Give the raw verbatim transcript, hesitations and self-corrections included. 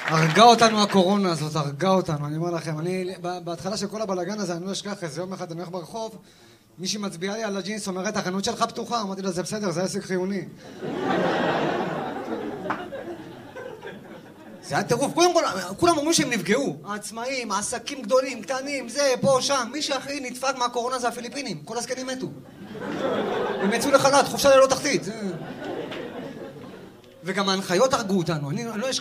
הרגה אותנו הקורונה הזאת, הרגה אותנו, אני אומר לכם. אני, בהתחלה של כל הבלגן הזה, אני לא אשכח איזה יום אחד, אני הולך ברחוב, מישהי מצביעה לי על הג'ינס, אומרת, החנות שלך פתוחה? אמרתי לה, זה בסדר, זה עסק חיוני. זה היה טירוף. קודם כל, כולם אומרים שהם נפגעו. העצמאים, העסקים גדולים, קטנים, זה, פה, שם. מי שהכי נדפק מהקורונה זה הפיליפינים. כל הזקנים מתו. הם יצאו לחל"ת, חופשה ללא תחתית. וגם ההנחיות הרגו אותנו. אני לא